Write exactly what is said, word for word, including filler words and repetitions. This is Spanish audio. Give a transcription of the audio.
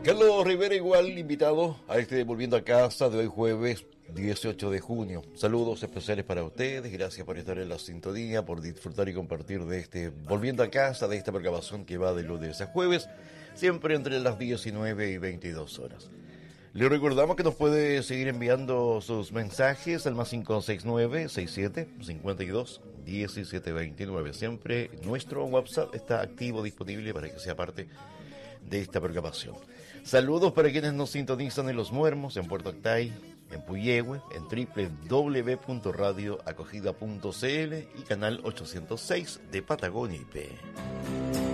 Carlos Rivera igual invitado a este Volviendo a Casa de hoy jueves dieciocho de junio. Saludos especiales para ustedes, gracias por estar en la sintonía, por disfrutar y compartir de este Volviendo a Casa, de esta programación que va de lunes a jueves, siempre entre las diecinueve y veintidós horas. Le recordamos que nos puede seguir enviando sus mensajes al más cinco seis nueve, seis siete, cinco dos, uno siete dos nueve. Siempre nuestro WhatsApp está activo, disponible para que sea parte de esta programación. Saludos para quienes nos sintonizan en Los Muermos, en Puerto Octay, en Puyehue, en doble u doble u doble u punto radio acogida punto c l y canal ochocientos seis de Patagonia I P.